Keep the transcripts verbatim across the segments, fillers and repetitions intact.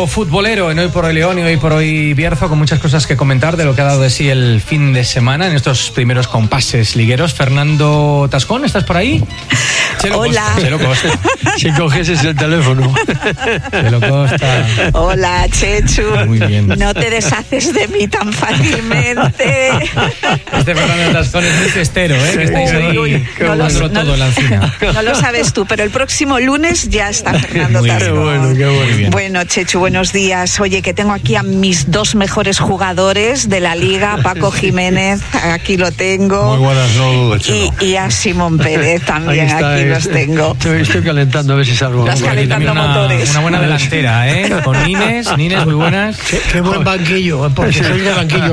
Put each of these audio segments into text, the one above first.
Momento futbolero en Hoy por Hoy León y Hoy por Hoy Bierzo, con muchas cosas que comentar de lo que ha dado de sí el fin de semana en estos primeros compases ligueros. Fernando Tascón, ¿estás por ahí? Chelo Hola. Costa, Chelo Costa. Si coges el teléfono. Chelo Costa. Hola, Chechu. Muy bien. No te deshaces de mí tan fácilmente. Este Fernando Tascón es muy festero, ¿eh? Que estáis ahí uy, uy. No lo, todo no, en la encina. No lo sabes tú, pero el próximo lunes ya está Fernando Muy Tascón. Qué bueno, qué bueno. Bien. Bueno, Chechu, buenos días. Oye, que tengo aquí a mis dos mejores jugadores de la Liga, Paco Jiménez, aquí lo tengo. Muy buenas, no dudo, y, y a Simón Pérez también, está, aquí es, los tengo. Estoy, estoy calentando a ver si salgo. Estás calentando una, motores. una buena delantera, ¿eh? Con Nines, Nines, muy buenas. Qué, qué buen banquillo, porque soy de banquillo.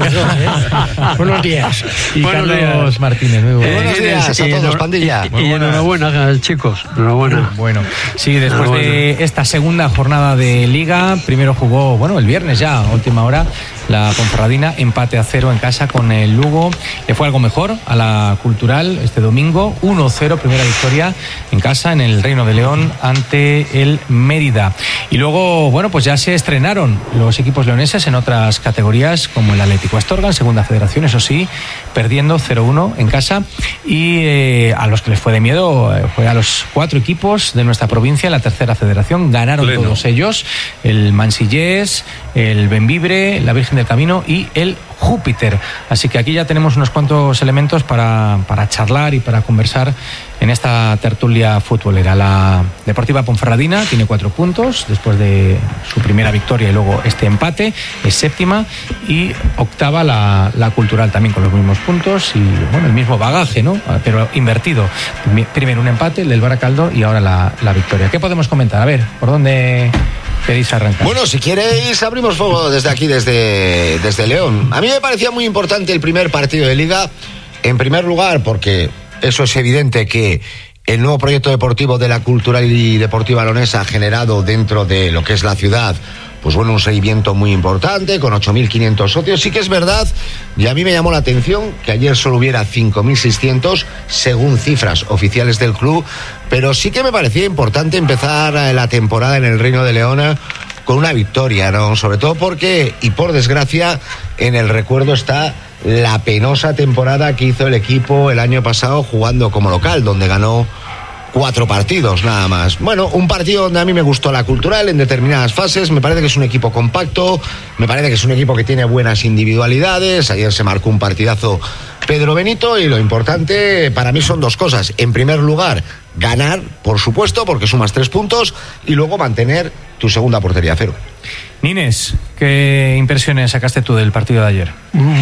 ¿eh? Buenos días. Y Buenos Carlos días. Martínez, muy buenas. Buenos días a Y- todos, y- pandilla. Y, Muy y buenas. enhorabuena, chicos. Enhorabuena. Bueno, sí, después Ah, de esta segunda jornada de Liga, primero jugó, bueno, el viernes ya, a última hora, la Ponferradina, empate a cero en casa con el Lugo. Le fue algo mejor a la Cultural este domingo, uno cero, primera victoria en casa, en el Reino de León, ante el Mérida. Y luego, bueno, pues ya se estrenaron los equipos leoneses en otras categorías, como el Atlético Astorga, en segunda federación, eso sí, perdiendo cero uno en casa. Y eh, a los que les fue de miedo eh, fue a los cuatro equipos de nuestra provincia, la tercera federación, ganaron Pleno. todos ellos, el Mansillés, el Benvibre, la Virgen del Camino y el Júpiter. Así que aquí ya tenemos unos cuantos elementos para, para charlar y para conversar en esta tertulia futbolera. La Deportiva Ponferradina tiene cuatro puntos después de su primera victoria y luego este empate, es séptima, y octava la, la Cultural también con los mismos puntos y bueno, el mismo bagaje, ¿no? Pero invertido. Primero un empate, el del Baracaldo, y ahora la, la victoria. ¿Qué podemos comentar? A ver, ¿por dónde queréis arrancar? Bueno, si queréis, abrimos fuego desde aquí, desde, desde León. A mí me parecía muy importante el primer partido de Liga. En primer lugar, porque eso es evidente que el nuevo proyecto deportivo de la Cultural y Deportiva Leonesa ha generado dentro de lo que es la ciudad, pues bueno, un seguimiento muy importante, con ocho mil quinientos socios. Sí que es verdad, y a mí me llamó la atención que ayer solo hubiera cinco mil seiscientos, según cifras oficiales del club, pero sí que me parecía importante empezar la temporada en el Reino de León con una victoria, ¿no? Sobre todo porque, y por desgracia, en el recuerdo está la penosa temporada que hizo el equipo el año pasado jugando como local, donde ganó cuatro partidos nada más. Bueno, un partido donde a mí me gustó la Cultural en determinadas fases. Me parece que es un equipo compacto, me parece que es un equipo que tiene buenas individualidades. Ayer se marcó un partidazo Pedro Benito, y lo importante para mí son dos cosas. En primer lugar, ganar, por supuesto, porque sumas tres puntos, y luego mantener tu segunda portería a cero. Nines, ¿qué impresiones sacaste tú del partido de ayer?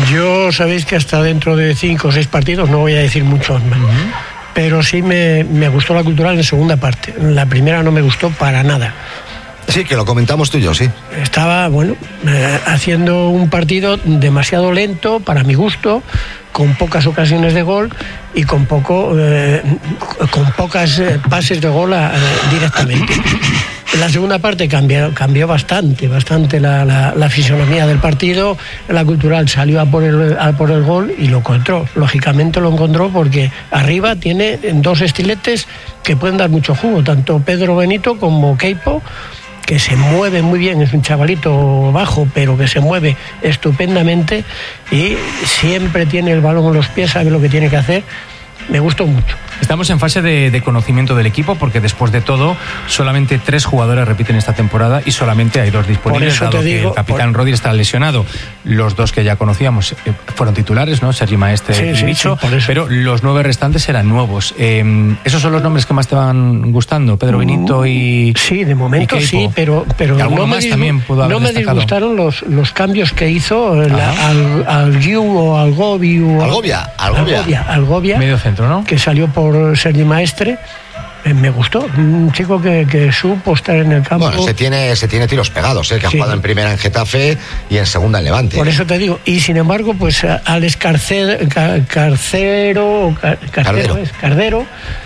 Yo sabéis que hasta dentro de cinco o seis partidos no voy a decir muchos más. Uh-huh. Pero sí me, me gustó la Cultural en segunda parte. La primera no me gustó para nada. Sí, que lo comentamos tú y yo, sí. Estaba, bueno, eh, haciendo un partido demasiado lento para mi gusto, con pocas ocasiones de gol y con poco, eh, con pocas eh, pases de gol a, a, directamente. En la segunda parte cambió, cambió bastante, bastante la, la, la fisonomía del partido. La Cultural salió a por, el, a por el gol y lo encontró. Lógicamente lo encontró porque arriba tiene dos estiletes que pueden dar mucho jugo, tanto Pedro Benito como Keipo, que se mueve muy bien, es un chavalito bajo, pero que se mueve estupendamente y siempre tiene el balón en los pies, sabe lo que tiene que hacer. Me gustó mucho. Estamos en fase de, de conocimiento del equipo, porque después de todo solamente tres jugadores repiten esta temporada y solamente hay dos disponibles, Por eso dado te que digo, el capitán por... Rodri está lesionado. Los dos que ya conocíamos eh, fueron titulares, ¿no? Sergi Maestre sí, y sí, Bicho, sí, pero los nueve restantes eran nuevos. Eh, ¿Esos son los nombres que más te van gustando? Pedro Benito y... Sí, de momento y sí, pero, pero y alguno no, me, más disgu- también pudo haber no me destacado. disgustaron los, los cambios que hizo la, al, al Giu o al Gobiu. Algovia, Algovia. Algovia, Algovia, Medio centro, ¿no? que salió por Sergi Maestre. Eh, me gustó, un chico que, que supo estar en el campo. Bueno, se tiene, se tiene tiros pegados, ¿eh? Que ha Sí. jugado en primera en Getafe y en segunda en Levante. Por eso te digo, y sin embargo, pues Alex Carcero, Carcero, Cardero, es, Cardero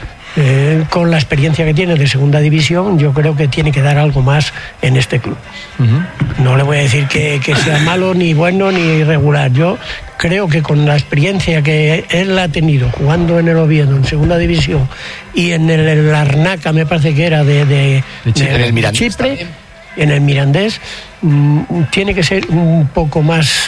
eh, con la experiencia que tiene de segunda división, yo creo que tiene que dar algo más en este club. Uh-huh. No le voy a decir que, que sea malo, ni bueno, ni irregular. Yo creo que con la experiencia que él ha tenido jugando en el Oviedo, en segunda división, y en el, el Larnaca, me parece que era de, de, de Chipre, de, el Mirandés Chipre, también. en el Mirandés, mmm, tiene que ser un poco más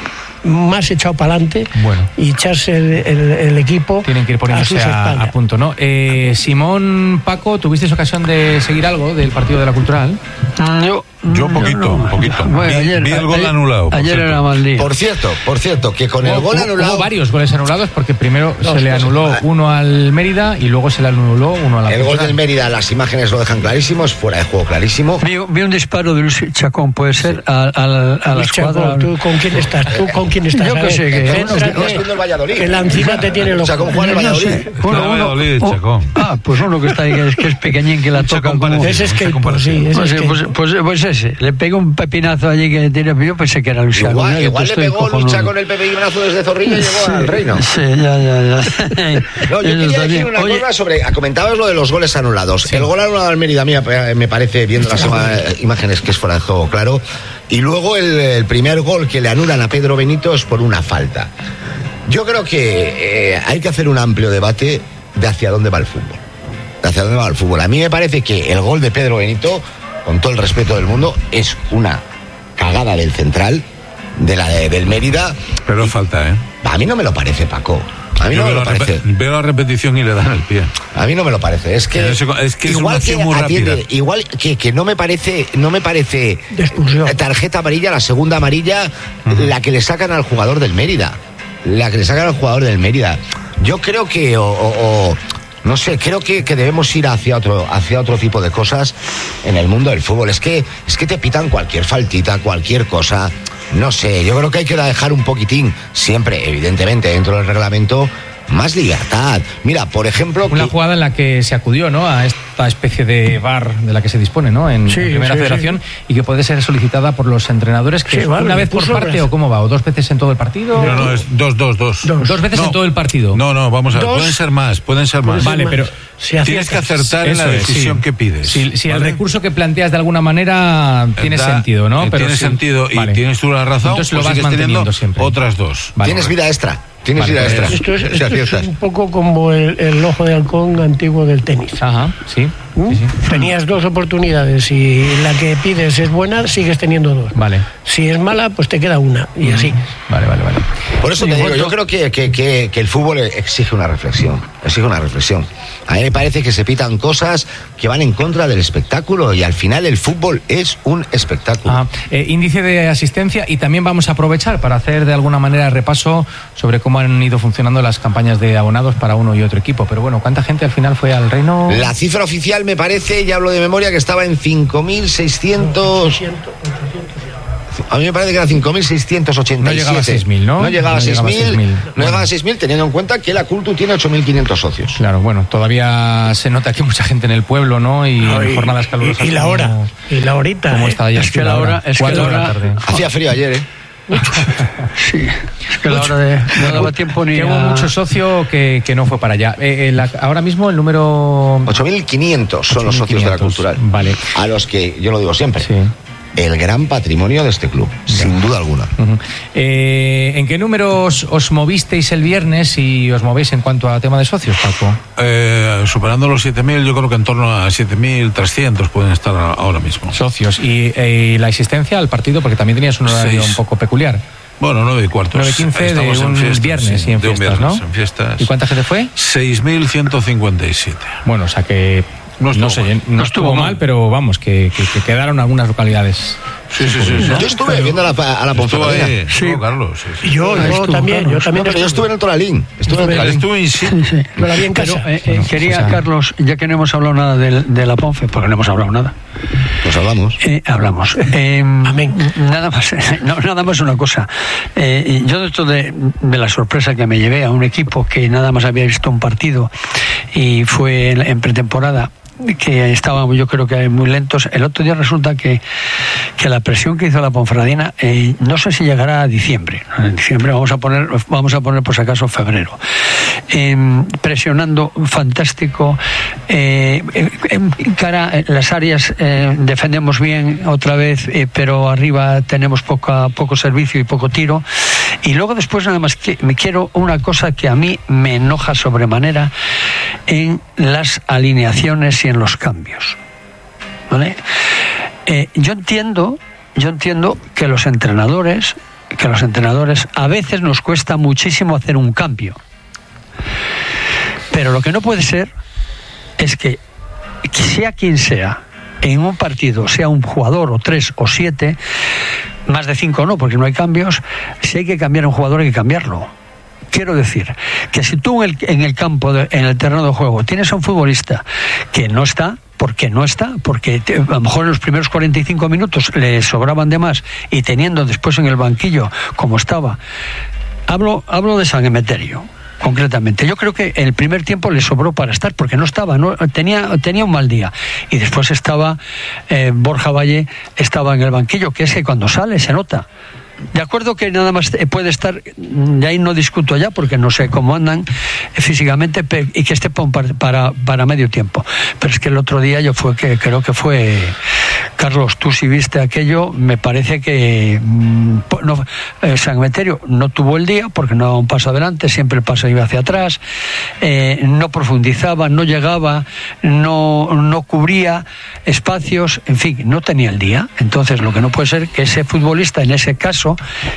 más echado para adelante, bueno, y echarse el, el, el equipo. Tienen que ir poniéndose a, a, a punto, ¿no? Eh, Simón, Paco, ¿tuvisteis ocasión de seguir algo del partido de la Cultural? Yo, yo poquito, no, un poquito. Bueno, vi, ayer, vi el gol ayer, anulado. Ayer cierto. Era mal día. Por cierto, por cierto, que con el hubo, gol anulado... Hubo varios goles anulados, porque primero no, se le anuló pues, uno al Mérida y luego se le anuló uno a la El Cultural. gol del Mérida, las imágenes lo dejan clarísimo, es fuera de juego clarísimo. Vi, vi un disparo de Luis Chacón, puede ser, sí. a, a, a, a la escuadra. ¿Tú con quién estás? ¿Tú con quién estás? Yo que sé, que... Entonces, no, no estoy en el Valladolid. Que la encina te tiene loco. Chacón Juan el Valladolid. No sé. Uno, uno, Valladolid, uno, Chacón. Ah, pues uno que está ahí, que es, que es pequeñín, que la toca. Como... Ese es que, pues, sí, ese pues, es pues, pues, pues ese, le pegó un pepinazo allí que tiene, yo pensé que era Luis Chacón. Igual, igual le pegó lucha con el pepinazo desde Zorrilla y llegó sí, al Reino. Sí, ya, ya, ya. No, yo quería decir una Oye, cosa sobre, comentabas lo de los goles anulados. Sí. El gol anulado al Mérida, a mí me parece, viendo las imágenes, que es fuera de juego, claro. Y luego el, el primer gol que le anulan a Pedro Benito es por una falta. Yo creo que eh, hay que hacer un amplio debate de hacia dónde va el fútbol. De hacia dónde va el fútbol. A mí me parece que el gol de Pedro Benito, con todo el respeto del mundo, es una cagada del central, de la de, del Mérida. Pero falta, ¿eh? A mí no me lo parece, Paco. A mí Yo no me veo lo parece. Rep- veo la repetición y le dan el pie. A mí no me lo parece. Es que es, es, que es igual una que muy atiende, rápida. igual que, que no me parece, no me parece tarjeta amarilla, la segunda amarilla, uh-huh. la que le sacan al jugador del Mérida, la que le sacan al jugador del Mérida. Yo creo que o, o, o no sé, creo que, que debemos ir hacia otro, hacia otro tipo de cosas en el mundo del fútbol. Es que, es que te pitan cualquier faltita, cualquier cosa. No sé, yo creo que hay que dejar un poquitín, siempre, evidentemente, dentro del reglamento, más libertad. Mira, por ejemplo... Una que... jugada en la que se acudió, ¿no?, a esta especie de V A R de la que se dispone, ¿no?, en, sí, en Primera sí, Federación, sí. y que puede ser solicitada por los entrenadores, que sí, vale, una vez por parte, res... ¿o cómo va? ¿O dos veces en todo el partido? No, no, es dos, dos, dos. Dos, dos veces no, en todo el partido. No, no, vamos a ver, dos, pueden ser más, pueden ser más. Vale, pero... Si tienes que acertar en la decisión sí. que pides. Si, si ¿vale? el recurso que planteas de alguna manera tiene da, sentido, ¿no? Pero tiene sí. sentido y vale. tienes tú la razón, entonces pues lo vas manteniendo siempre. Otras dos. Vale, tienes vale. vida extra. Tienes vale, vida extra. Esto es, esto es un poco como el, el ojo de halcón antiguo del tenis. Ajá, sí. ¿Mm? sí, sí. Tenías dos oportunidades y la que pides es buena, sigues teniendo dos. Vale. Si es mala, pues te queda una y mm. así. Vale, vale, vale. Por eso te digo, yo creo que, que, que, que el fútbol exige una reflexión. Exige una reflexión. A mí me parece que se pitan cosas que van en contra del espectáculo y al final el fútbol es un espectáculo. Ah, eh, índice de asistencia, y también vamos a aprovechar para hacer de alguna manera repaso sobre cómo han ido funcionando las campañas de abonados para uno y otro equipo. Pero bueno, ¿cuánta gente al final fue al Reino? La cifra oficial me parece, ya hablo de memoria, que estaba en cinco mil seiscientos... A mí me parece que era cinco mil seiscientos ochenta y siete. No llegaba a seis mil, ¿no? No llegaba a seis mil, no bueno. llegaba a seis mil, teniendo en cuenta que la Cultu tiene ocho mil quinientos socios. Claro, bueno, todavía se nota que hay mucha gente en el pueblo, ¿no? Y no, en jornadas calurosas. Y, y la hora, como, y la horita. Como eh. está es que la hora, es que la hora, tarde. Hacía frío ayer, ¿eh? Sí, es que la hora de no daba tiempo ni que a... hubo mucho socio que, que no fue para allá. Eh, eh, la, ahora mismo el número... ocho mil quinientos son los socios de la Cultural. Vale. A los que, yo lo digo siempre, sí. el gran patrimonio de este club, ya. sin duda alguna. Uh-huh. Eh, ¿En qué números os movisteis el viernes y os movéis en cuanto a tema de socios, Paco? Eh, superando los siete mil, yo creo que en torno a siete mil trescientos pueden estar ahora mismo. Socios. ¿Y, eh, la asistencia al partido? Porque también tenías un horario Seis. un poco peculiar. Bueno, nueve y cuartos. nueve quince de un fiestas, viernes sí, y en fiestas, viernes, ¿no? En fiestas. ¿Y cuánta gente fue? seis mil ciento cincuenta y siete. Bueno, o sea que... No estuvo, no sé, mal. No estuvo, estuvo mal, mal, pero vamos, que, que, que quedaron algunas localidades. Sí, sí, sí. sí. Yo estuve viendo a la, a la Ponferradina. Sí, sí. Carlos. Sí, sí. Yo, yo estuvo, también, Carlos. yo también. No, pero yo estuve en el Toralín. Estuve en el Toralín. Estuve en sí. sí, sí. Lo la vi en casa. Pero, eh, eh, quería, o sea, Carlos, ya que no hemos hablado nada de, de la Ponfe, porque no hemos hablado nada. Pues hablamos. Eh, hablamos. Eh, Amén. Nada más, no, nada más una cosa. Eh, yo dentro de, de la sorpresa que me llevé a un equipo que nada más había visto un partido y fue en, en pretemporada, que estaban yo creo que muy lentos. El otro día resulta que, que la presión que hizo la Ponferradina, eh, no sé si llegará a diciembre. En diciembre vamos a poner, vamos a poner por si acaso febrero. Eh, presionando, fantástico. Eh, en cara, en las áreas eh, defendemos bien otra vez, eh, pero arriba tenemos poca, poco servicio y poco tiro. Y luego después nada más que me quiero una cosa que a mí me enoja sobremanera en las alineaciones y en los cambios, ¿vale? Eh, yo entiendo, yo entiendo que los entrenadores, que los entrenadores a veces nos cuesta muchísimo hacer un cambio. Pero lo que no puede ser es que, sea quien sea, en un partido, sea un jugador o tres o siete, más de cinco no, porque no hay cambios, si hay que cambiar a un jugador hay que cambiarlo. Quiero decir que si tú en el, en el campo, de, en el terreno de juego, tienes a un futbolista que no está, porque no está, porque te, a lo mejor en los primeros cuarenta y cinco minutos le sobraban de más, y teniendo después en el banquillo como estaba, hablo, hablo de San Emeterio concretamente. Yo creo que el primer tiempo le sobró para estar, porque no estaba, no tenía, tenía un mal día. Y después estaba eh, Borja Valle, estaba en el banquillo, que es que cuando sale se nota. De acuerdo que nada más puede estar, de ahí no discuto ya porque no sé cómo andan físicamente, y que esté para, para medio tiempo. Pero es que el otro día yo fue que creo que fue, Carlos, tú si viste aquello, me parece que no, eh, San Emeterio no tuvo el día porque no daba un paso adelante, siempre el paso iba hacia atrás, eh, no profundizaba, no llegaba, no, no cubría espacios, en fin, no tenía el día. Entonces lo que no puede ser que ese futbolista en ese caso,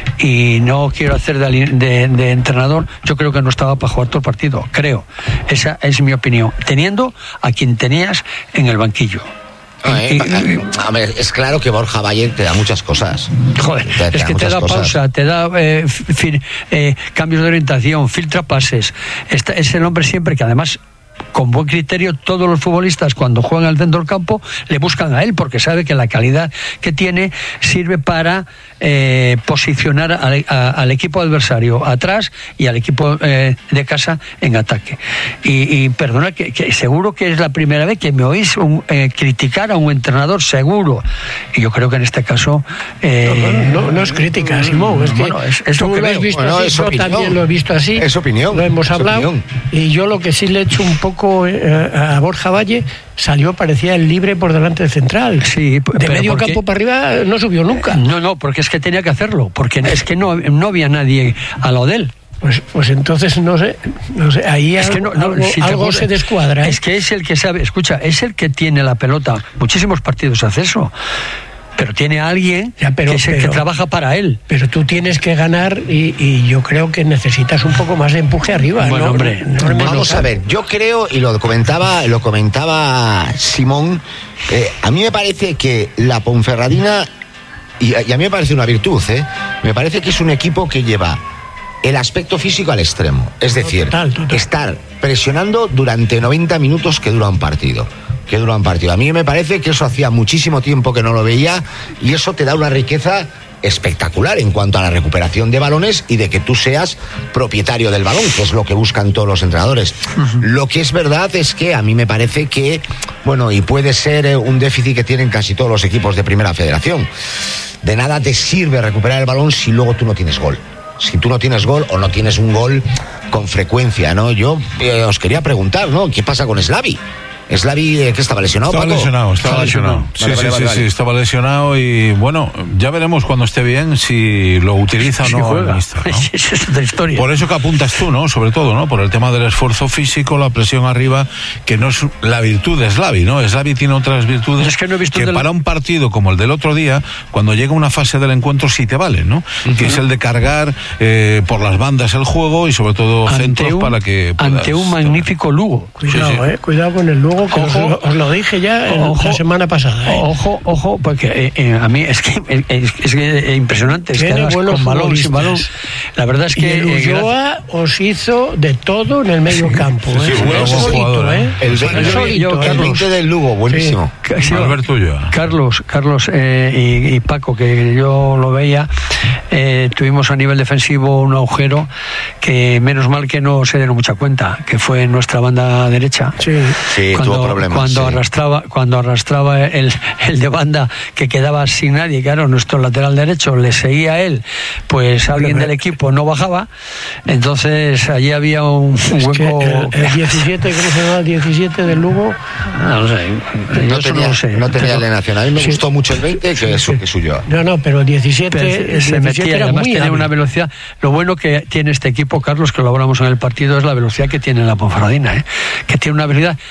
y no quiero hacer de, de, de entrenador, yo creo que no estaba para jugar todo el partido, creo, esa es mi opinión, teniendo a quien tenías en el banquillo. No, eh, y, a ver, es claro que Borja Valle te da muchas cosas. Joder, te, te es que te da cosas. Pausa, te da eh, fin, eh, cambios de orientación, filtra pases. Esta, es el hombre siempre que además, con buen criterio, todos los futbolistas cuando juegan al centro del campo le buscan a él, porque sabe que la calidad que tiene sirve para eh, posicionar al, a, al equipo adversario atrás y al equipo eh, de casa en ataque. Y, y perdona, que, que seguro que es la primera vez que me oís un, eh, criticar a un entrenador, seguro. Y yo creo que en este caso eh, no, no, no es crítica, Simón, es que bueno, es, es tú lo que lo has visto bueno, así, yo opinión. también lo he visto así, es opinión, lo hemos hablado, opinión. Y yo lo que sí le he hecho un poco eh, a Borja Valle, salió, parecía el libre por delante del central. Sí, de medio porque, campo para arriba no subió nunca. No, no, porque es que tenía que hacerlo, porque es que no, no había nadie al lado de él. Pues, pues entonces no sé, no sé, ahí es algo, que no, no, algo, si algo acuerdas, se descuadra. ¿eh? Es que es el que sabe, escucha, es el que tiene la pelota. Muchísimos partidos hace eso. Pero tiene a alguien ya, pero, que, es el pero, que trabaja para él. Pero tú tienes que ganar y, y yo creo que necesitas un poco más de empuje arriba. Bueno, ¿no? hombre, no, no, vamos a ver, yo creo, y lo comentaba, lo comentaba Simón, eh, a mí me parece que la Ponferradina, y, y a mí me parece una virtud, ¿eh? me parece que es un equipo que lleva el aspecto físico al extremo. Es decir, total, total. estar presionando durante noventa minutos que dura un partido. que dura un partido. A mí me parece que eso hacía muchísimo tiempo que no lo veía, y eso te da una riqueza espectacular en cuanto a la recuperación de balones y de que tú seas propietario del balón, que es lo que buscan todos los entrenadores. Uh-huh. Lo que es verdad es que a mí me parece que, bueno, y puede ser un déficit que tienen casi todos los equipos de Primera Federación, de nada te sirve recuperar el balón si luego tú no tienes gol. Si tú no tienes gol o no tienes un gol con frecuencia, ¿no? Yo eh, os quería preguntar, ¿no? ¿Qué pasa con Slavi? Slavi, ¿qué estaba lesionado? Estaba Paco? lesionado, estaba, estaba lesionado. lesionado. Sí, vale, sí, vale, sí, vale. sí, estaba lesionado y bueno, ya veremos cuando esté bien si lo utiliza si o no. Juega. Lista, ¿no? Esa es otra historia. Por eso que apuntas tú, ¿no? Sobre todo, ¿no? Por el tema del esfuerzo físico, la presión arriba, que no es la virtud de Slavi, ¿no? Slavi tiene otras virtudes es que, no he visto que del... para un partido como el del otro día, cuando llega una fase del encuentro sí te vale, ¿no? Uh-huh. Que es el de cargar eh, por las bandas el juego y sobre todo ante centros un, para que puedas... Ante un magnífico Lugo. Cuidado, sí, sí. Eh, cuidado con el Lugo, que ojo, os, os lo dije ya ojo, la semana pasada. ¿eh? Ojo, ojo, porque eh, eh, a mí es que es, es que impresionante. Es que con balón, sin balón. La verdad es que... Y el Ulloa eh, os hizo de todo en el medio campo. Sí, ¿eh? sí, es solito, ¿eh? El, el, el, solito, el veinte del Lugo, buenísimo. Sí. Sí, Alberto Ulloa. Carlos, Carlos eh, y, y Paco, que yo lo veía, eh, tuvimos a nivel defensivo un agujero que menos mal que no se dieron mucha cuenta, que fue en nuestra banda derecha. Sí, sí cuando, tuvo problemas. Cuando sí. arrastraba, cuando arrastraba el, el de banda, que quedaba sin nadie, claro, nuestro lateral derecho le seguía a él, pues alguien del equipo no bajaba, entonces allí había un, un hueco. El, el diecisiete, ¿cómo se llama el diecisiete del Lugo? No, no sé. No tenía, no, sé, no tenía alienación. A mí me sí. gustó mucho el veinte, que es sí. que suyo. No, no, pero el diecisiete, pero el se diecisiete metía, era además muy tenía hábil. Una velocidad. Lo bueno que tiene este equipo, Carlos, que lo hablamos en el partido, es la velocidad que tiene la Ponferradina, ¿eh? Que tiene una habilidad. Hablo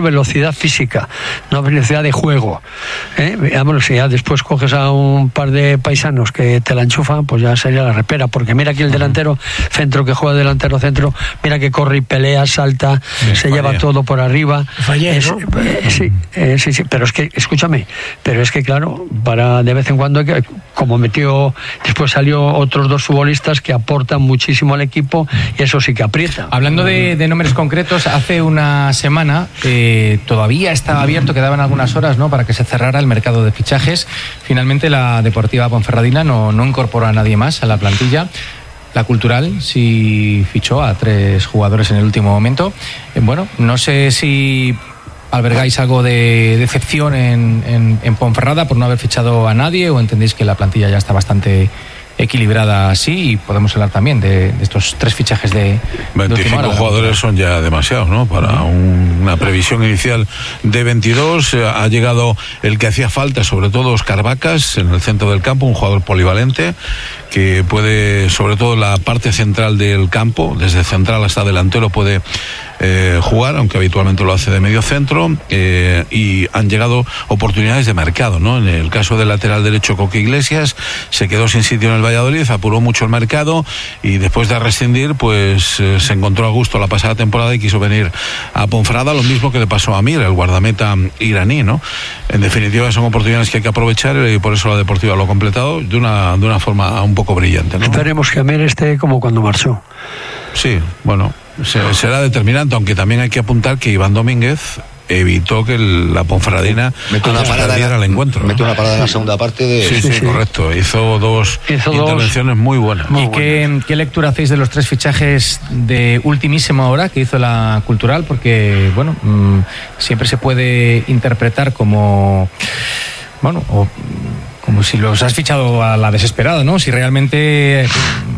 velocidad física, no velocidad de juego. ¿eh? Bueno, si ya después coges a un par de paisanos que te la enchufan, pues ya sería la repera, porque mira aquí el delantero centro que juega delantero centro, mira que corre y pelea, salta, sí, se fallé. Lleva todo por arriba. Fallé, es, ¿no? eh, sí, eh, sí, sí, pero es que, escúchame, pero es que claro, para de vez en cuando, como metió, después salió otros dos futbolistas que aportan muchísimo al equipo y eso sí que aprieta. Hablando de, de nombres concretos, hace una semana eh, todavía estaba abierto, quedaban algunas horas, ¿no?, para que se cerrara el mercado de fichajes. Finalmente la Deportiva Ponferradina no, no incorporó a nadie más a la plantilla. La Cultural sí fichó a tres jugadores en el último momento. Eh, bueno, no sé si albergáis algo de decepción en, en, en Ponferrada por no haber fichado a nadie, o entendéis que la plantilla ya está bastante equilibrada así, y podemos hablar también de, de estos tres fichajes de veinticinco jugadores son ya demasiados, ¿no? Para un, una previsión inicial de veintidós eh, ha llegado el que hacía falta, sobre todo Óscar Vacas en el centro del campo, un jugador polivalente que puede, sobre todo en la parte central del campo, desde central hasta delantero puede eh, jugar, aunque habitualmente lo hace de medio centro, eh, y han llegado oportunidades de mercado, ¿no? En el caso del lateral derecho Coque Iglesias se quedó sin sitio en el Valladolid, apuró mucho el mercado y después de rescindir pues eh, se encontró a gusto la pasada temporada y quiso venir a Ponferrada, lo mismo que le pasó a Mir, el guardameta iraní, ¿no? En definitiva son oportunidades que hay que aprovechar y por eso la Deportiva lo ha completado de una, de una forma un poco brillante, ¿no? Esperemos que Mir esté como cuando marchó. Sí, bueno, se, será determinante, aunque también hay que apuntar que Iván Domínguez evitó que el, la Ponferradina metió una parada en el encuentro, metió ¿no? una parada en la segunda parte de... sí, sí, sí, correcto, hizo dos hizo intervenciones dos... muy buenas. ¿Y qué, qué lectura hacéis de los tres fichajes de ultimísima hora que hizo la Cultural? Porque, bueno, mmm, siempre se puede interpretar como, bueno, o como si los has fichado a la desesperada, ¿no? Si realmente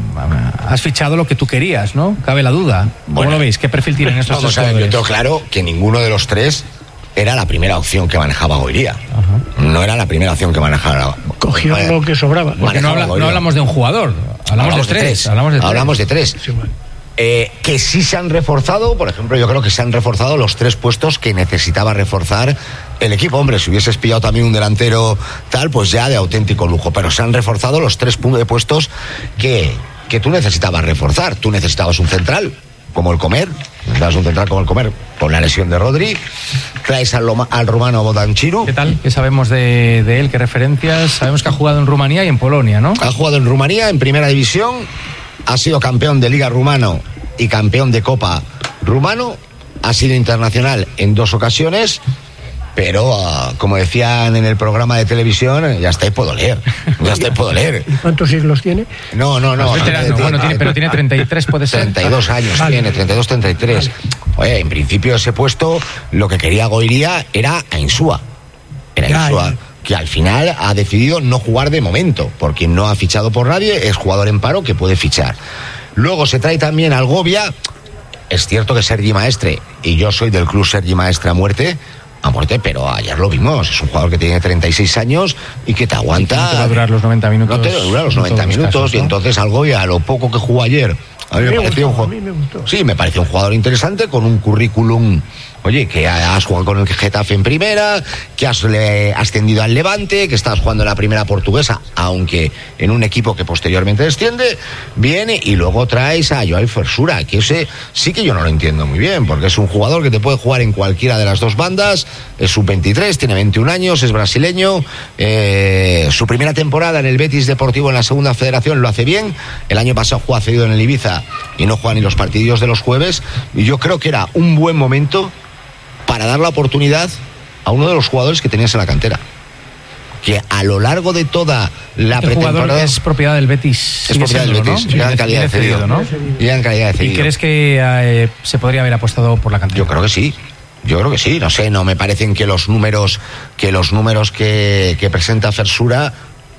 has fichado lo que tú querías, ¿no? Cabe la duda. ¿Cómo bueno, lo veis? ¿Qué perfil tienen estos tres jugadores? Yo tengo claro que ninguno de los tres era la primera opción que manejaba Goiría. Ajá. No era la primera opción que manejaba. Cogió eh, lo que sobraba. Porque no, habla, no hablamos de un jugador, hablamos, hablamos de, de, tres. tres. Hablamos de tres. Hablamos de tres. Sí, bueno. Eh, que sí se han reforzado, por ejemplo, yo creo que se han reforzado los tres puestos que necesitaba reforzar el equipo. Hombre, si hubieses pillado también un delantero tal, pues ya de auténtico lujo, pero se han reforzado los tres puestos que, que tú necesitabas reforzar. Tú necesitabas un central como el Comer, necesitabas un central como el Comer con la lesión de Rodri, traes al, al rumano Bodanchiru. ¿Qué tal? ¿Qué sabemos de, de él? ¿Qué referencias? Sabemos que ha jugado en Rumanía y en Polonia, ¿no? Ha jugado en Rumanía, en primera división, ha sido campeón de Liga rumano y campeón de Copa rumano, ha sido internacional en dos ocasiones, pero uh, como decían en el programa de televisión, ya está y puedo leer, ya está y puedo leer. ¿Y cuántos siglos tiene? No, no, no. no, veterano, no bueno, tiene, pero tiene treinta y tres, puede ser. treinta y dos años vale. tiene, treinta y dos, treinta y tres. Vale. Oye, en principio ese puesto, lo que quería Goiría era a Insúa. Era ya, Insúa. Ya. Que al final ha decidido no jugar de momento, porque no ha fichado por nadie, es jugador en paro que puede fichar. Luego se trae también al Govia. Es cierto que Sergi Maestre, y yo soy del club Sergi Maestre a muerte, a muerte, pero ayer lo vimos, es un jugador que tiene treinta y seis años y que te aguanta. No te va a durar los noventa minutos. No te va a durar los noventa minutos, casos, ¿no? Y entonces al Govia, a lo poco que jugó ayer, a mí me, me pareció gustó, un jugador. Me sí, me pareció un jugador interesante con un currículum. Oye, que has jugado con el Getafe en primera, que has le, ascendido al Levante, que estás jugando en la primera portuguesa, aunque en un equipo que posteriormente desciende, viene y luego traes a Joao Fersura, que ese sí que yo no lo entiendo muy bien, porque es un jugador que te puede jugar en cualquiera de las dos bandas, es sub veintitrés, tiene veintiún años, es brasileño, eh, su primera temporada en el Betis Deportivo en la segunda federación lo hace bien, el año pasado jugó cedido en el Ibiza y no juega ni los partidillos de los jueves, y yo creo que era un buen momento para dar la oportunidad a uno de los jugadores que tenías en la cantera, que a lo largo de toda la este pretemporada jugador es propiedad del Betis, es propiedad del Betis, ¿no? ya en calidad de cedido, ¿no? Ya en calidad de cedido. ¿Y crees que eh, se podría haber apostado por la cantera? Yo creo que sí. Yo creo que sí, no sé, no me parecen que los números que los números que, que presenta Fersura.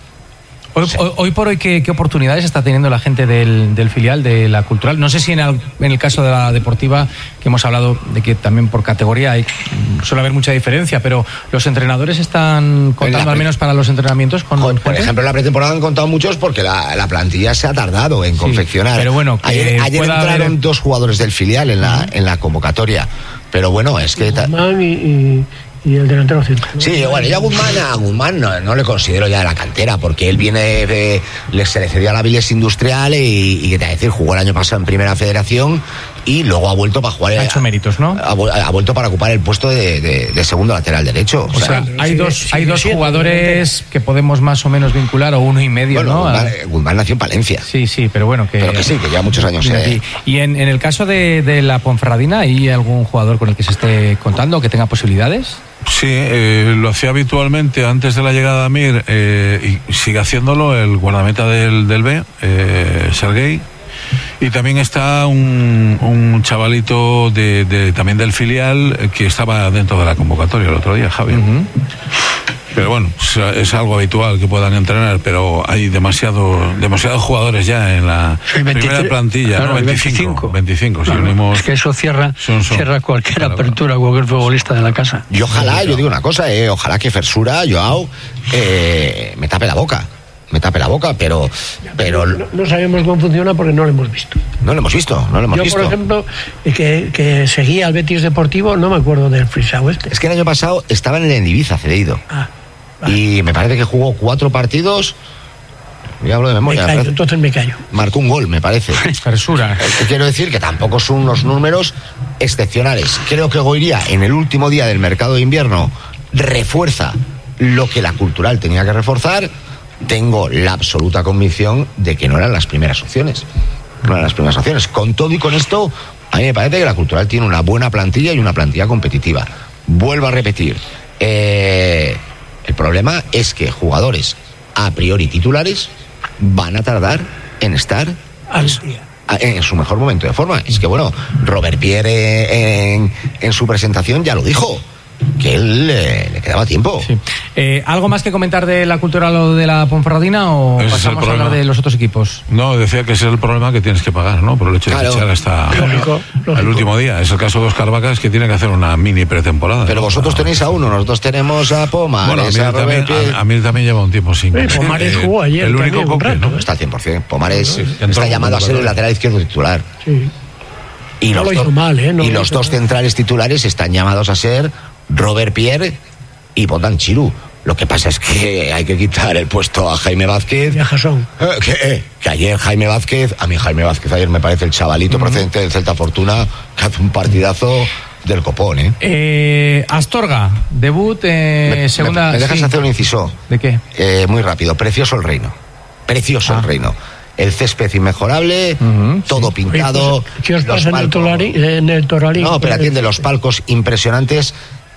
Hoy, sí. hoy, hoy por hoy, ¿qué, ¿qué oportunidades está teniendo la gente del, del filial de la Cultural? No sé si en el, en el caso de la Deportiva, que hemos hablado de que también por categoría hay, suele haber mucha diferencia, pero los entrenadores están contando pre- al menos para los entrenamientos con... Por, por ejemplo, en la pretemporada han contado muchos porque la, la plantilla se ha tardado en sí, confeccionar. Pero bueno, que ayer, ayer entraron haber... dos jugadores del filial en la, uh-huh. en la convocatoria. pero bueno, es que... Guzmán y, y, y el delantero centro, ¿no? Sí, bueno, yo a Guzmán, a Guzmán no, no le considero ya de la cantera, porque él viene, de, le, se le cedió a la Viles Industrial y, y que te voy a decir, jugó el año pasado en Primera Federación y luego ha vuelto para jugar... Ha hecho méritos, ¿no? Ha, ha vuelto para ocupar el puesto de, de, de segundo lateral derecho. O, o sea, sea, hay dos, hay dos jugadores que podemos más o menos vincular, o uno y medio, bueno, ¿no? Guzmán, Guzmán nació en Palencia. Sí, sí, pero bueno, que... Pero que sí, que lleva muchos años. Eh. Y en, en el caso de, de la Ponferradina, ¿hay algún jugador con el que se esté contando que tenga posibilidades? Sí, eh, lo hacía habitualmente antes de la llegada de Amir eh, y sigue haciéndolo el guardameta del, del B, eh, Sergei. Y también está un, un chavalito de, de, también del filial que estaba dentro de la convocatoria el otro día, Javier. Uh-huh. Pero bueno, es, es algo habitual que puedan entrenar, pero hay demasiado, demasiados jugadores ya en la veintitrés, primera plantilla, claro, ¿no? veinticinco. veinticinco, si claro, unimos... Es que eso cierra, son, son, cierra cualquier claro, apertura, cualquier futbolista de la casa. Y ojalá, yo digo una cosa, eh, ojalá que Fersura, Joao, eh, me tape la boca. Me tape la boca, pero... pero no, no sabemos cómo funciona porque no lo hemos visto. No lo hemos visto, no lo hemos Yo, visto. Yo, por ejemplo, que, que seguía al Betis Deportivo, no me acuerdo del Frisao este. Es que el año pasado estaba en el Endiviza, cedido. Ah, vale. Y me parece que jugó cuatro partidos... Ya hablo de memoria. Me callo, entonces me callo. Marcó un gol, me parece. Fersura. Quiero decir que tampoco son unos números excepcionales. Creo que Goiría, en el último día del mercado de invierno, refuerza lo que la Cultural tenía que reforzar. Tengo la absoluta convicción de que no eran las primeras opciones. No eran las primeras opciones. Con todo y con esto, a mí me parece que la Cultural tiene una buena plantilla y una plantilla competitiva. Vuelvo a repetir. Eh, el problema es que jugadores a priori titulares van a tardar en estar al día. En su mejor momento de forma. Es que bueno, Robert Pierre en, en su presentación ya lo dijo, que él eh, le quedaba tiempo. Sí. Eh, ¿Algo más que comentar de la Cultural o de la Ponferradina o ese pasamos a hablar de los otros equipos? No, decía que ese es el problema que tienes que pagar, ¿no? Por el hecho de claro. fichar hasta lógico, lógico. el último día. Es el caso de Óscar Vacas, que tiene que hacer una mini pretemporada. Pero vosotros tenéis a uno, nosotros tenemos a Pomares. Bueno, a mí, a también, a, a mí también lleva un tiempo sin... Sí, Pomares jugó ayer. El único coque, ¿no? Está al cien por ciento. Pomares sí, está llamado a ser el lateral izquierdo titular. Sí. Y no los, lo hizo do- mal, ¿eh? No y los dos mal. centrales titulares están llamados a ser Robert Pierre y Bogdan Chiru. Lo que pasa es que hay que quitar el puesto a Jaime Vázquez. Y a Jasón. Eh, que, eh, que ayer Jaime Vázquez, a mí Jaime Vázquez ayer me parece el chavalito mm. procedente del Celta Fortuna, que hace un partidazo del copón, ¿eh? eh Astorga, debut, eh, me, segunda... ¿Me, me dejas sí. hacer un inciso? ¿De qué? Eh, muy rápido. Precioso el reino. Precioso ah. el reino. El césped inmejorable, uh-huh, todo sí. pintado. ¿Qué os pasa en el, Toralí, en el Toralí? No, pero atiende los palcos impresionantes.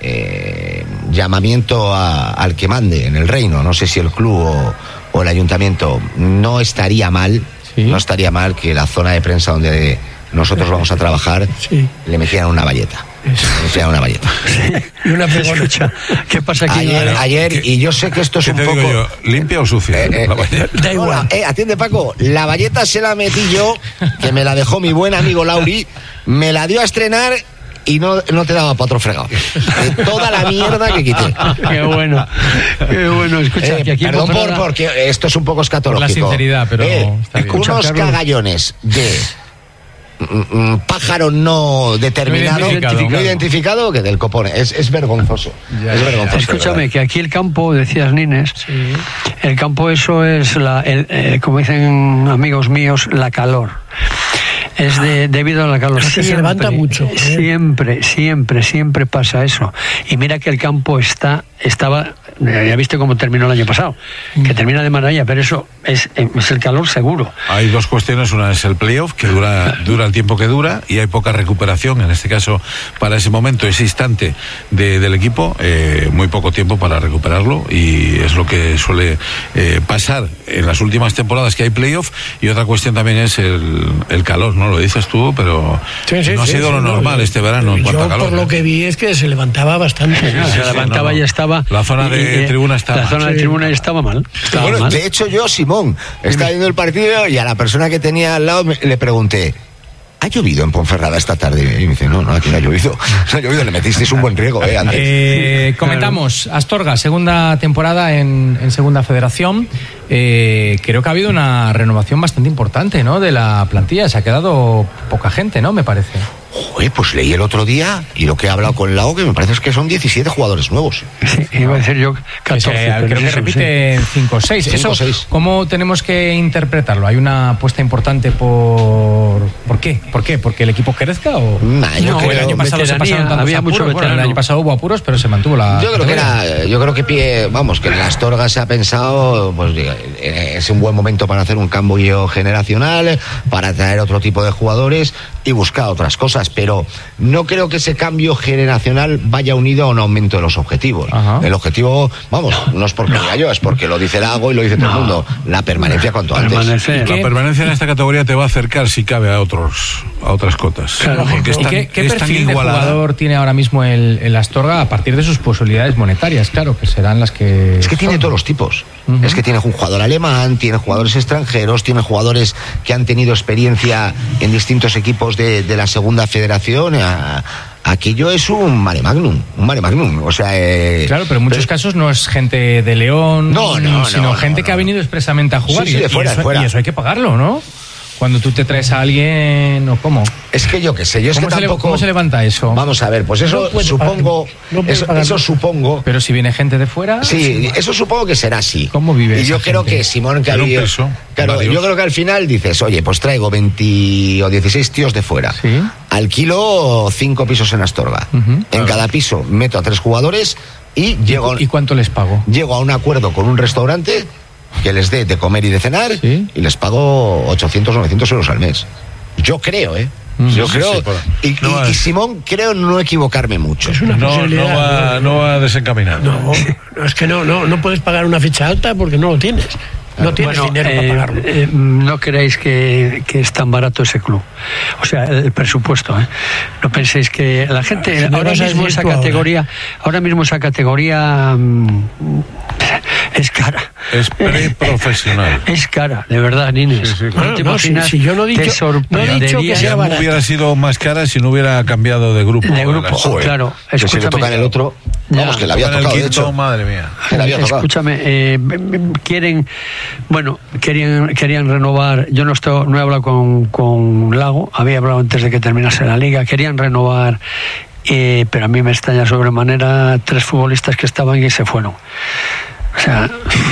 Eh, llamamiento a, al que mande en el reino. No sé si el club o, o el ayuntamiento. No estaría mal, sí. no estaría mal que la zona de prensa donde nosotros vamos a trabajar sí. le metieran una valleta. Le metieran una valleta. Sí. Y una escucha, ¿qué pasa aquí? Ayer, ayer y yo sé que esto es ¿Qué un te poco. Digo yo? ¿Limpia o sucia? Eh, eh, da igual. Eh, atiende, Paco. La valleta se la metí yo, que me la dejó mi buen amigo Lauri. Me la dio a estrenar. Y no, no te daba para otro fregado. De toda la mierda que quité. Qué bueno. Qué bueno. Escucha, eh, que aquí perdón por, porque esto es un poco escatológico. Por la sinceridad, pero eh, está bien. Unos cagallones de mm, pájaro no determinado, no identificado, no identificado que del copón. Es, es vergonzoso. Ya, es vergonzoso. Escúchame, que aquí el campo, decías Nines, sí. el campo eso es, la, el, eh, como dicen amigos míos, la calor. Es de, debido a la calor. Siempre, se levanta mucho. ¿eh? Siempre, siempre, siempre pasa eso. Y mira que el campo está, estaba, ya viste cómo terminó el año pasado, mm. que termina de maravilla, pero eso es, es el calor seguro. Hay dos cuestiones, una es el playoff, que dura, dura el tiempo que dura, y hay poca recuperación, en este caso, para ese momento, ese instante de, del equipo, eh, muy poco tiempo para recuperarlo, y es lo que suele eh, pasar en las últimas temporadas que hay playoff, y otra cuestión también es el, el calor, ¿no? Lo dices tú, pero sí, sí, no ha sido sí, lo sí, normal no, este verano en cuanto yo a calor. Por lo que vi es que se levantaba bastante. Sí, se sí, levantaba no, no. y estaba. La zona de y, tribuna estaba. La zona de tribuna estaba mal. Estaba bueno, mal. De hecho, yo, Simón, estaba viendo el partido y a la persona que tenía al lado me, le pregunté: ¿ha llovido en Ponferrada esta tarde? Y me dice, no, no, aquí no ha llovido. No ha llovido, le metisteis un buen riego, ¿eh? Antes. Eh, comentamos, Astorga, segunda temporada en, en Segunda Federación. Eh, creo que ha habido una renovación bastante importante, ¿no? De la plantilla. Se ha quedado poca gente, ¿no? Me parece. Joder, pues leí el otro día y lo que he hablado con Lago, que me parece que son diecisiete jugadores nuevos. Sí, iba a decir yo catorce. Ese, pero creo que eso, repite cinco o seis. Cinco Eso, o seis. ¿cómo tenemos que interpretarlo? ¿Hay una apuesta importante por... ¿Por qué? ¿Por qué? ¿Porque el equipo crezca o...? Nah, yo No, creo- el año pasado se veteranía, pasaron tantos había apuros. mucho Bueno, el veterano. año pasado hubo apuros, pero se mantuvo la... Yo creo que categoría. era, yo creo que pie, vamos, que en la Astorga se ha pensado, pues eh, es un buen momento para hacer un cambio generacional, para traer otro tipo de jugadores y buscar otras cosas, pero no creo que ese cambio generacional vaya unido a un aumento de los objetivos. Ajá. El objetivo, vamos, no es porque lo diga yo, es porque lo dice Lago y lo dice todo el mundo, la permanencia cuanto antes. Permanecer. ¿Y La permanencia en esta categoría te va a acercar, si cabe, a otros a otras cotas. Claro, porque es ¿Y tan, qué, qué es tan perfil de igualada. jugador tiene ahora mismo el, el Astorga a partir de sus posibilidades monetarias? Claro, que serán las que... Es que tiene son. todos los tipos. Ujú. Es que tiene un jugador alemán, tiene jugadores extranjeros, tiene jugadores que han tenido experiencia en distintos equipos de, de la segunda federación. A- aquello es un mare magnum, un mare magnum. O sea, eh, Claro, pero en muchos casos no es gente de León, No, no, sino no, gente no, que ha no. venido expresamente a jugar. Sí, sí, y, de fuera, y eso, de fuera. y eso hay que pagarlo, ¿no? Cuando tú te traes a alguien, ¿o cómo? es que yo qué sé, yo es ¿Cómo, que se le- tampoco. cómo se levanta eso? Vamos a ver, pues eso No puede supongo, pagar, no puede eso, pagar. eso supongo. Pero si viene gente de fuera... Sí, eso supongo que será así. ¿Cómo vive Y yo esa creo gente? que Simón que En un había- piso, claro, varios. yo creo que al final dices, oye, pues traigo veinte o dieciséis tíos de fuera. Sí. Alquilo cinco pisos en Astorga. Ujú. En cada piso meto a tres jugadores y llego, ¿Y cuánto les pago? llego a un acuerdo con un restaurante que les dé de comer y de cenar Sí. y les pago ochocientos, novecientos euros al mes. Yo creo, ¿eh? Mm. Yo Sí, creo. sí, por- y, y- no y es- Simón, creo no equivocarme mucho. Es una No, no posibilidad. va, no va a desencaminar. No, no, es que no, no, no puedes pagar una ficha alta porque no lo tienes. No tienes Bueno, dinero eh, para pagarlo. eh, no creáis que, que es tan barato ese club. O sea, el, el presupuesto. ¿eh? No penséis que la gente Si me ahora vas a mismo decir esa tú ahora. categoría, ahora mismo esa categoría mm, es cara. Es preprofesional. Es cara, de verdad, Nines. Sí, sí, No claro. te No, no, si- imaginas, si yo no he dicho- te no he dicho que sorprendería. sea Ya barato. hubiera sido más cara si no hubiera cambiado de grupo. De grupo, Joder. claro. Que si le Escúchame. tocan el otro, vamos, Ya. que le había Tocan el tocado, de quinto, hecho. madre mía. Que le había tocado. Escúchame, eh, quieren, bueno, querían, querían renovar. Yo no estoy, no he hablado con, con Lago, había hablado antes de que terminase la liga. Querían renovar, eh, pero a mí me extraña sobremanera tres futbolistas que estaban y se fueron. O sea,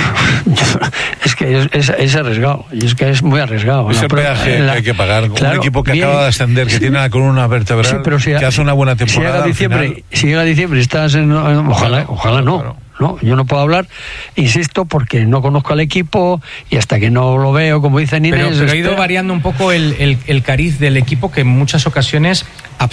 yo- es que es, es, es arriesgado, y es que es muy arriesgado. Es La el prueba- peaje la- que hay que pagar. claro, un equipo que bien. acaba de ascender, que Sí. tiene la columna vertebral, Sí, pero si, que hace una buena si temporada. llega al diciembre, final- si llega diciembre y estás en, en- ojalá, ojalá no. Claro. No, yo no puedo hablar, insisto, porque no conozco al equipo y hasta que no lo veo, como dice Nines. Pero, pero ha ido espera. variando un poco el, el, el cariz del equipo que en muchas ocasiones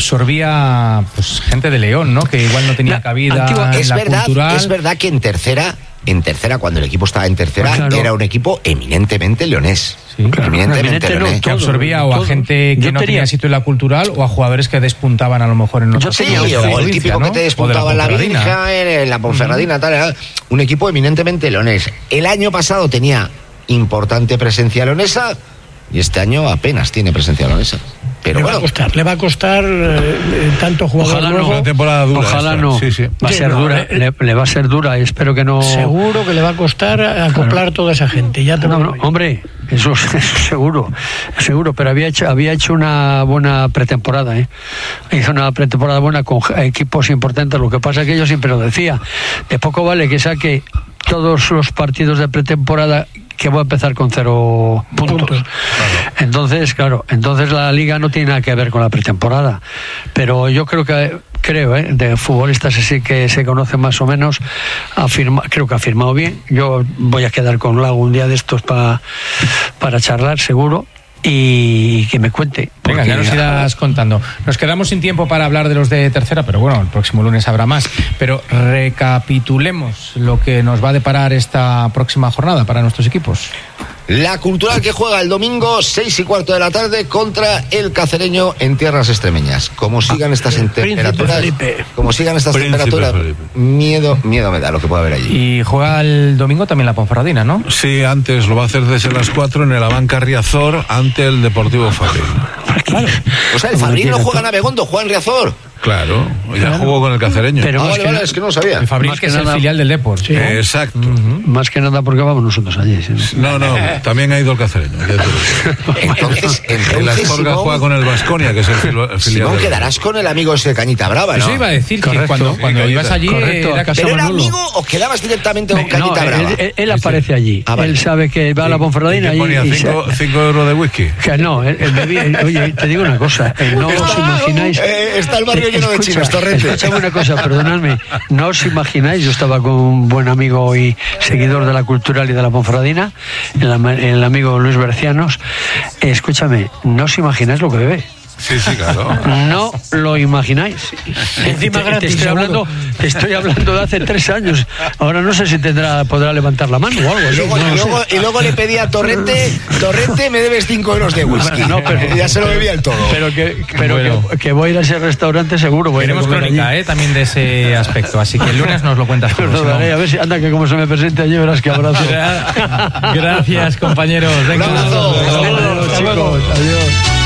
absorbía pues gente de León, ¿no? Que igual no tenía La cabida antigua- en Es la verdad, cultural. es verdad que en tercera, en tercera, cuando el equipo estaba en tercera, Pues claro. era un equipo eminentemente leonés. Sí. Claro, eminentemente eminente no, leonés. Que todo, absorbía o a todo. gente que Yo no tenía- tenía sitio en la cultural o a jugadores que despuntaban a lo mejor en otros Sí, tenía equipos de o la el provincia, típico ¿no? que te O de despuntaba en la Ponferradina. Virgen, en la Ponferradina, tal, era un equipo eminentemente leonés. El año pasado tenía importante presencia leonesa y este año apenas tiene presencia leonesa. Pero le va a bueno, costar, le va a costar eh, eh, tanto jugador Ojalá nuevo. no. Una temporada dura Ojalá esta, no. sí, sí. Va a Sí, ser no, dura, eh, le, le va a ser dura y espero que no. Seguro que le va a costar acoplar toda esa gente. Ya te lo No, digo no, yo. hombre, eso es seguro, seguro, pero había hecho, había hecho una buena pretemporada, ¿eh? Hizo una pretemporada buena con equipos importantes. Lo que pasa es que yo siempre lo decía, de poco vale que saque todos los partidos de pretemporada que voy a empezar con cero puntos. Puntos. Entonces, claro, entonces la liga no tiene nada que ver con la pretemporada. Pero yo creo que, creo, ¿eh? De futbolistas así que se conocen más o menos, ha firma- creo que ha firmado bien. Yo voy a quedar con Lago un día de estos pa- para charlar, seguro, y que me cuente. Venga, ya nos porque- irás contando. Nos quedamos sin tiempo para hablar de los de tercera, pero bueno, el próximo lunes habrá más. Pero recapitulemos lo que nos va a deparar esta próxima jornada para nuestros equipos. la Cultural que juega el domingo, seis y cuarto de la tarde, contra el Cacereño en tierras extremeñas. Como sigan estas Príncipe temperaturas, Felipe. como sigan estas Príncipe temperaturas, Felipe. miedo, miedo me da lo que puede haber allí. Y juega el domingo también la Ponferradina, ¿no? Sí, antes lo va a hacer desde las cuatro en el Abanca Riazor ante el Deportivo Fabril. O sea, el Fabrín no juega en Abegondo, juega en Riazor. Claro, ya claro. jugó con el Cacereño. Pero ah, más vale, que vale, na- es que no sabía. El Fabril, que, que es nada... el filial del Depor. Sí. Eh, exacto. Uh-huh. Más que nada porque vamos nosotros allí. ¿Sí? No, no, también ha ido el Cacereño. entonces, entonces el Astorga Simón, juega con el Baskonia, que es el, filo, el filial. Simón, quedarás con el amigo ese Cañita Brava, ¿no? Eso iba a decir, correcto, que cuando, cuando sí, ibas allí... Correcto, era ¿Pero era amigo o quedabas directamente con Cañita no, Brava? Él, él, él aparece allí. Ah, vale. Él sabe que va a la Ponferradina. ¿Y ponía y cinco, se... cinco euros de whisky? Que no, él, él bebía, oye, te digo una cosa, eh, no está, os imagináis... Eh, está el barrio lleno de escucha, chinos, Torrente. Escuchame una cosa, perdonadme, no os imagináis, yo estaba con un buen amigo y seguidor de la Cultural y de la Ponferradina, el, el amigo Luis Bercianos, eh, escúchame, no os imagináis lo que bebe. Sí, sí, claro. No lo imagináis. Encima te, gratis, te estoy seguro. hablando, te estoy hablando de hace tres años. Ahora no sé si tendrá, podrá levantar la mano o algo. Y luego, no y, lo luego, sé. y luego le pedía a Torrente, Torrente, me debes cinco euros de whisky. No, pero- Y ya se lo bebía el todo. Pero que, pero Bueno. que, que voy a ir a ese restaurante seguro. Voy a ir a Tenemos comer crónica allí. eh, también de ese aspecto, así que el lunes nos lo cuentas todo. Lo Simón. daré, a ver si anda que como se me presente allí verás que abrazo. Gra- Gracias, compañeros. Venga, Un abrazo. hasta luego. Hasta luego. Adiós, chicos. Adiós.